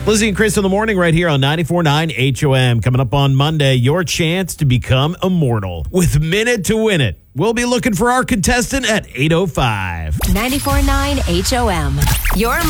Lizzie and Chris in the morning right here on 94.9 HOM. Coming up on Monday, your chance to become immortal with Minute to Win It. We'll be looking for our contestant at 8:05. 94.9 HOM. Your